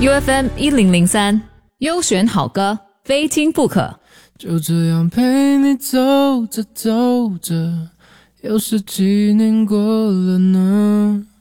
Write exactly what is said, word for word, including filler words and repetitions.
U F M 一零零三，优选好歌，非听不可。 就这样陪你走着走着，有十几年过了呢。